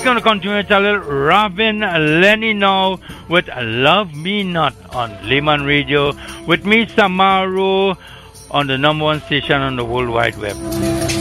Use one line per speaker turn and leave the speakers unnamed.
going to continue with a little Robin Lenny now with Love Me Not on Lehman Radio with me, Samaru, on the #1 station on the World Wide Web.